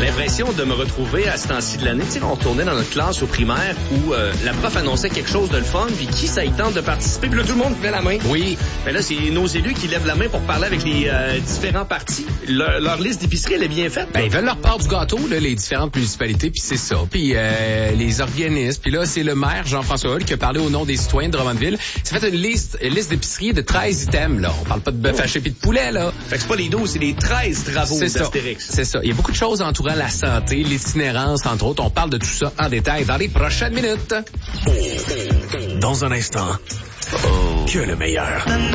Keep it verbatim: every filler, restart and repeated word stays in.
l'impression de me retrouver à ce temps-ci de l'année. Tu sais, on retournait dans notre classe au primaire où euh, la prof annonçait quelque chose de le fun, puis qui ça y tente de participer, puis là, tout le monde levait la main. Oui. Mais là, c'est nos élus qui lèvent la main pour parler avec les euh, différents partis. Leur, leur liste d'épicerie, elle est bien faite. Ben, ils veulent leur part du gâteau, là, les différentes municipalités, puis c'est ça. Puis euh, les organismes. Puis là, c'est le maire, Jean-François Hull, qui a parlé au nom des citoyens de Drummondville. C'est fait une liste, une liste d'épicerie de treize items, là. On parle pas de bœuf haché puis de poulet, là. Fait que c'est pas les douze, c'est les treize travaux d'Astérix. C'est ça. Il y a beaucoup de choses entourant la santé, l'itinérance, entre autres. On parle de tout ça en détail dans les prochaines minutes. Dans un instant, oh, que le meilleur.